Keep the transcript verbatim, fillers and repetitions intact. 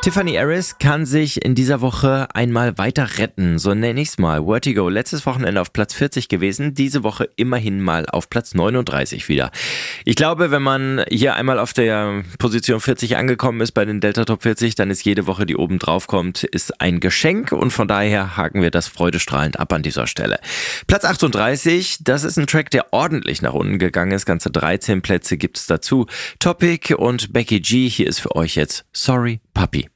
Tiffany Harris kann sich in dieser Woche einmal weiter retten, so nenne ich es mal. Vertigo, letztes Wochenende auf Platz vierzig gewesen, diese Woche immerhin mal auf Platz neununddreißig wieder. Ich glaube, wenn man hier einmal auf der Position vierzig angekommen ist bei den Delta Top vierzig, dann ist jede Woche, die oben drauf kommt, ist ein Geschenk und von daher haken wir das freudestrahlend ab an dieser Stelle. Platz achtunddreißig, das ist ein Track, der ordentlich nach unten gegangen ist, ganze dreizehn Plätze gibt es dazu. Topic und Becky G, hier ist für euch jetzt Sorry Puppy.